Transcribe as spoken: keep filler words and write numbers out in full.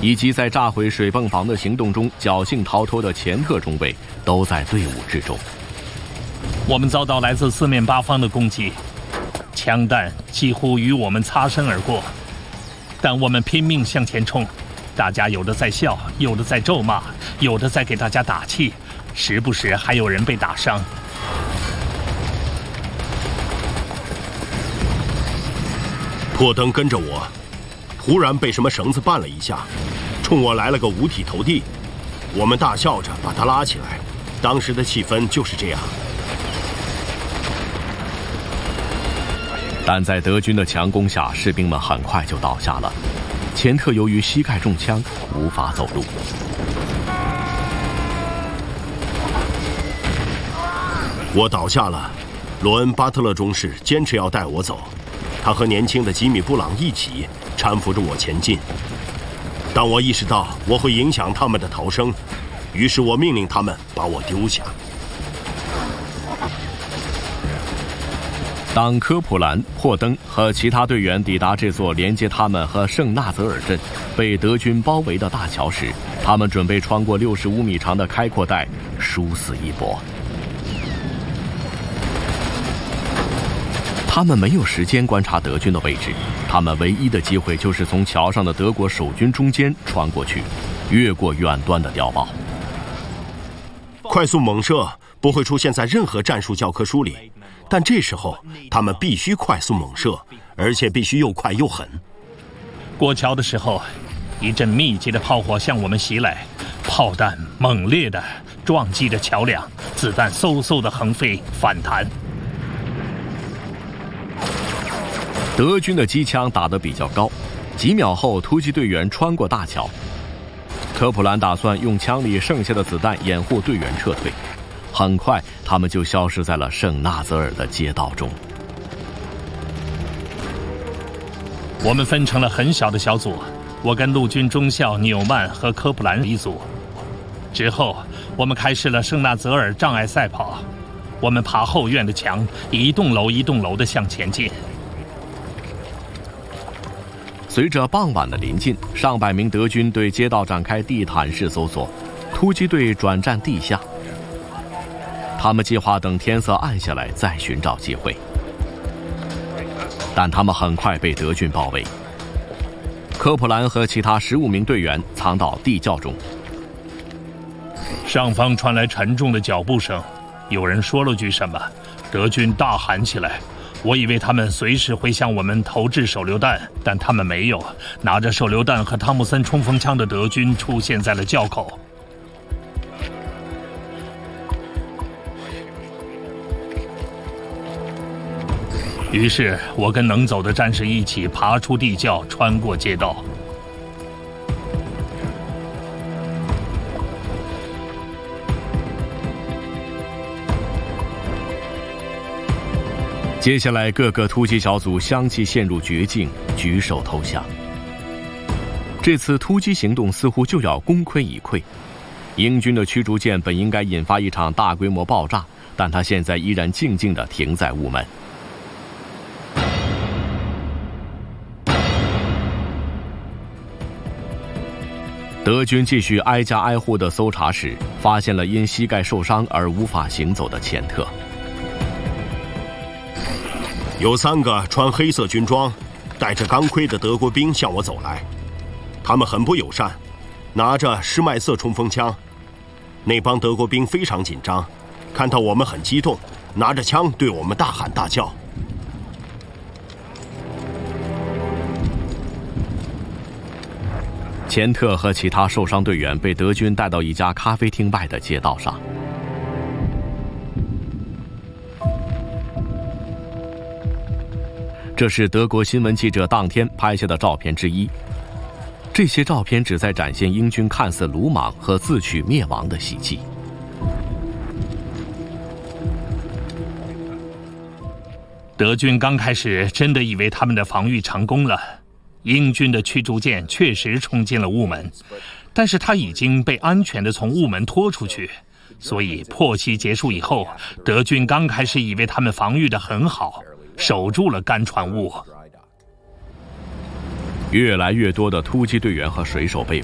以及在炸毁水泵房的行动中侥幸逃脱的钱特中尉都在队伍之中。 我们遭到来自四面八方的攻击，枪弹几乎与我们擦身而过，但我们拼命向前冲。大家有的在笑，有的在咒骂，有的在给大家打气，时不时还有人被打伤。 破灯跟着我，忽然被什么绳子绊了一下，冲我来了个五体投地。我们大笑着把他拉起来，当时的气氛就是这样。 但在德军的强攻下，士兵们很快就倒下了。钱特由于膝盖中枪，无法走路。 我倒下了，罗恩·巴特勒中士坚持要带我走，他和年轻的吉米·布朗一起搀扶着我前进。当我意识到我会影响他们的逃生，于是我命令他们把我丢下。 当科普兰、霍登和其他队员抵达这座连接他们和圣纳泽尔镇被德军包围的大桥时，他们准备穿过六十五米长的开阔带，殊死一搏。他们没有时间观察德军的位置，他们唯一的机会就是从桥上的德国守军中间穿过去，越过远端的碉堡。 快速猛射不会出现在任何战术教科书里，但这时候他们必须快速猛射，而且必须又快又狠。 过桥的时候，一阵密集的炮火向我们袭来，炮弹猛烈地撞击着桥梁，子弹嗖嗖地横飞反弹。 德军的机枪打得比较高，几秒后突击队员穿过大桥。科普兰打算用枪里剩下的子弹掩护队员撤退，很快他们就消失在了圣纳泽尔的街道中。 我们分成了很小的小组，我跟陆军中校纽曼和科普兰一组。之后我们开始了圣纳泽尔障碍赛跑，我们爬后院的墙，一栋楼一栋楼地向前进。 随着傍晚的临近，上百名德军对街道展开地毯式搜索，突击队转战地下。他们计划等天色暗下来再寻找机会，但他们很快被德军包围。科普兰和其他十五名队员藏到地窖中。 上方传来沉重的脚步声，有人说了句什么，德军大喊起来。我以为他们随时会向我们投掷手榴弹，但他们没有。拿着手榴弹和汤姆森冲锋枪的德军出现在了窖口。于是我跟能走的战士一起爬出地窖，穿过街道。 接下来，各个突击小组相继陷入绝境，举手投降。这次突击行动似乎就要功亏一篑。英军的驱逐舰本应该引发一场大规模爆炸，但它现在依然静静地停在屋门。德军继续挨家挨户地搜查时，发现了因膝盖受伤而无法行走的钱特。 有三个穿黑色军装、带着钢盔的德国兵向我走来，他们很不友善，拿着施麦瑟冲锋枪。那帮德国兵非常紧张，看到我们很激动，拿着枪对我们大喊大叫。 钱特和其他受伤队员被德军带到一家咖啡厅外的街道上。这是德国新闻记者当天拍下的照片之一。这些照片旨在展现英军看似鲁莽和自取灭亡的袭击。 德军刚开始真的以为他们的防御成功了，英军的驱逐舰确实冲进了雾门，但是它已经被安全地从雾门拖出去，所以破袭结束以后，德军刚开始以为他们防御得很好，守住了干船坞。 越来越多的突击队员和水手被